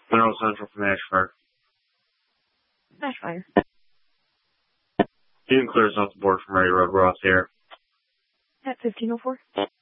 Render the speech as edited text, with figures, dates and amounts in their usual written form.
Mineral Central from Ashford. Ashfire. You can clear us off the board from Ready Road. We're off the air. At 1504.